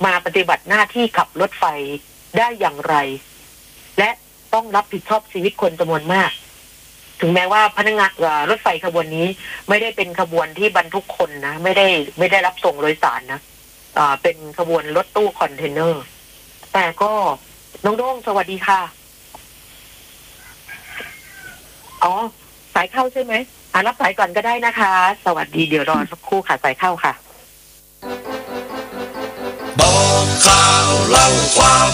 มาปฏิบัติหน้าที่ขับรถไฟได้อย่างไรและต้องรับผิดชอบชีวิตคนจำนวนมากถึงแม้ว่าพนักงานรถไฟขบวนนี้ไม่ได้เป็นขบวนที่บรรทุกคนนะไม่ได้รับส่งโดยสารนะเป็นขบวนรถตู้คอนเทนเนอร์แต่ก็น้องโด่งสวัสดีค่ะอ๋อสายเข้าใช่ไหมรับสายก่อนก็ได้นะคะสวัสดีเดี๋ยวรอสักครู่ค่ะสายเข้าค่ะบอกข่าวเล่าความ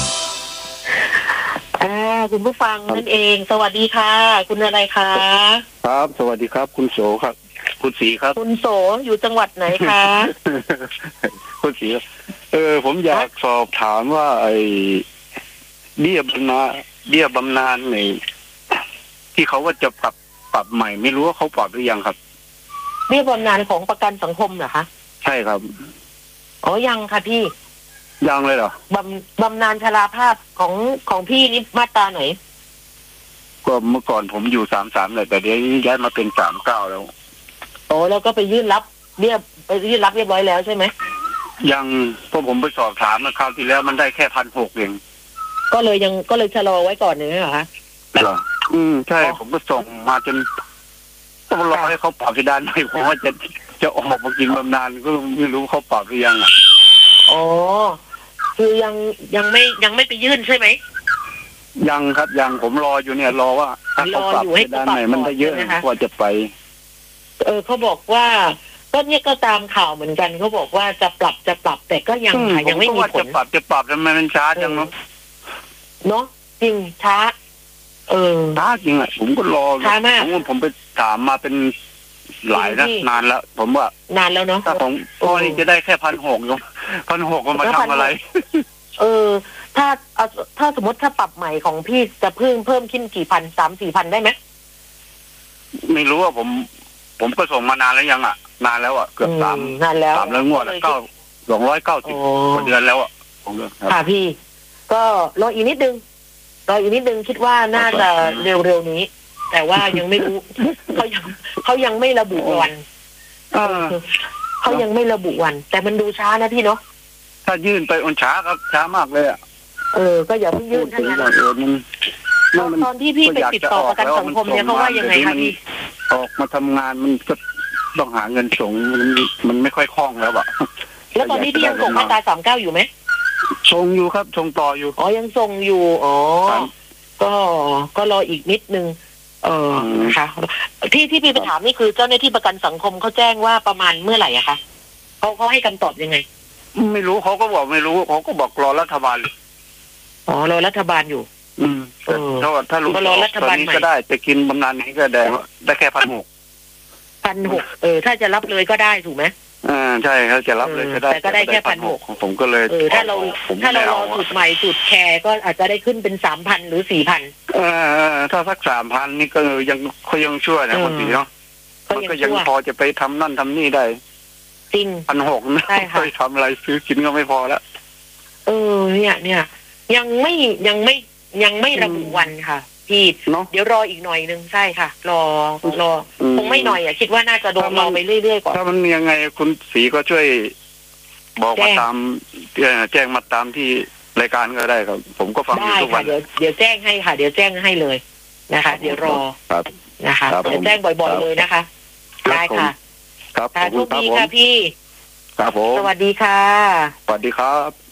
คุณผู้ฟังนั่นเองสวัสดีค่ะคุณอะไรคะครับสวัสดีครับคุณโสครับคุณศรีครับคุณโสอยู่จังหวัดไหนคะคุณศรีผมอยากสอบถามว่าไอ้เบี้ยบำนาญในที่เขาว่าจะปรับใหม่ไม่รู้ว่าเขาปรับหรือยังครับเบี้ยบำนาญของประกันสังคมเหรอคะใช่ครับอ๋อยังค่ะพี่ยังเลยเหรอบำนาญชราภาพของพี่นี่มาตราไหนก็เมื่อก่อนผมอยู่33เลยแต่เดี๋ยวย้ายมาเป็น39แล้วโอ้แล้วก็ไปยื่นรับเรียบร้อยแล้วใช่ไหมยังเพราะผมไปสอบถามเมื่อคราวที่แล้วมันได้แค่1,600เองก็เลยชะลอไว้ก่อนเหรอคะเหรอใช่ผมก็ส่งมาจนต้องรอให้เขาปรับที่ด้านไหนเพราะว่าจะออกมากินบำนาญก็ไม่รู้เขาปรับหรือยังอ๋อคือยังไม่ไปยื่นใช่ไหมยังครับยังผมรออยู่เนี่ยรอว่าถ้าเขาปรับที่ด้านไหนมันได้เยอะกว่าจะไปเขาบอกว่าก็เนี่ยก็ตามข่าวเหมือนกันเขาบอกว่าจะปรับแต่ก็ยังไม่มีผลจะปรับทำไมมันช้าจังเนาะจริงช้าช้าจริงผมก็รอช้ามากผมไปถามมาเป็นหลายนานแล้วผมว่านานแล้วเนาะถ้าผมตอนนี้จะได้แค่1,600อยู่1,600ก็มาทำอะไรถ้าสมมติถ้าปรับใหม่ของพี่จะเพิ่มขึ้นกี่พัน3-4,000ได้ไหมไม่รู้ว่าผมก็ส่งมานานแล้วยังนานแล้วเกือบนานแล้ว 3แล้วงวดแล้ว290กว่าเดือนแล้วค่ะพี่ก็รออีกนิดนึงคิดว่าน่าจะเร็วๆนี้แต่ว่ายังไม่รู้เขายังไม่ระบุวันเขายังไม่ระบุวันแต่มันดูช้านะพี่เนาะถ้ายื่นไปช้าครับช้ามากเลยก็อย่าเพิ่งยื่นทั้งนั้นตอนที่พี่ไปติดต่อประกันสังคมเนี่ยเขาว่ายังไงคะพี่ออกมาทำงานมันก็ต้องหาเงินส่งมันไม่ค่อยคล่องแล้วแล้วตอนนี้พี่ยังส่งมาตรา39อยู่ไหมส่งอยู่ครับส่งต่ออยู่ยังส่งอยู่ก็รออีกนิดนึงค่ะที่พี่ไปถามนี่คือเจ้าหน้าที่ประกันสังคมเขาแจ้งว่าประมาณเมื่อไหร่อะคะเขาให้คำตอบยังไงไม่รู้เขาก็บอกไม่รู้เขาก็บอกรอรัฐบาลรอรัฐบาลอยู่ถ้ารู้รอรัฐบาลใหม่ก็ได้จะกินบำนาญนี้ก็ได้แค่ 1,600ถ้าจะรับเลยก็ได้ถูกไหมใช่ครับจะรับเลยก็ได้แต่ก็ได้แค่1,600 ของผมก็เลยถ้าเรารอจุดใหม่จุดแคร์ก็อาจจะได้ขึ้นเป็น 3,000 หรือ 4,000 ถ้าสัก 3,000 นี่ก็ยังช่วยนะคนดีเนาะมันก็ยังพอจะไปทำนั่นทำนี่ได้จริง 1,600นะไปทำอะไรซื้อกินก็ไม่พอแล้วเนี่ยยังไม่ระบุวันค่ะพี่เดี๋ยวรออีกหน่อยนึงใช่ค่ะรอคงไม่หน่อยคิดว่าน่าจะโดนรอไปเรื่อยๆก่อนถ้ามันยังไงคุณศรีก็ช่วยบอกมาตามแจ้งมาตามที่รายการก็ได้ครับผมก็ฟังอยู่ทุกวันเดี๋ยวแจ้งให้ค่ะเดี๋ยวแจ้งให้เลยนะคะเดี๋ยวรอนะคะเดี๋ยวแจ้งบ่อยๆเลยนะคะได้ค่ะครับโชคดีค่ะพี่ครับผมสวัสดีค่ะสวัสดีครับ